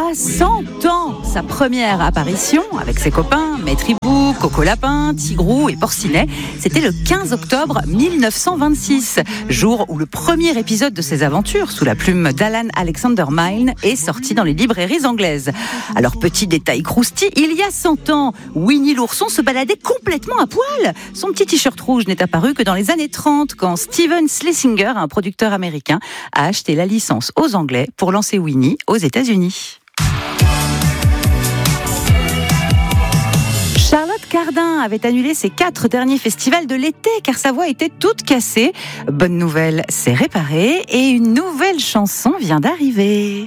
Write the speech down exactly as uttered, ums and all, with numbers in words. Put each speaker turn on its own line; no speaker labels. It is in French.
a cent ans. Sa première apparition avec ses copains, Maître Hibou, Coco Lapin, Tigrou et Porcinet, c'était le quinze octobre mille neuf cent vingt-six, jour où le premier épisode de ses aventures, sous la plume d'Alan Alexander Milne, est sorti dans les librairies anglaises. Alors, petit détail croustillant, il y a cent ans, Winnie l'ourson se baladait complètement à poil. Son petit t-shirt rouge n'est apparu que dans les années trente, quand Steven Schlesinger, un producteur américain, a acheté la licence aux Anglais pour lancer Winnie aux États-Unis. Charlotte Cardin avait annulé ses quatre derniers festivals de l'été car sa voix était toute cassée. Bonne nouvelle, c'est réparé et une nouvelle chanson vient d'arriver.